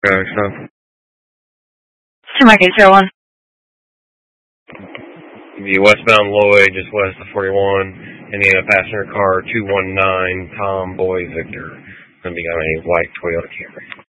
So. Mike 801. The westbound Lloyd, just west of 41, Indiana passenger car 219, Tom Boy Victor. Going to be on a white Toyota Camry.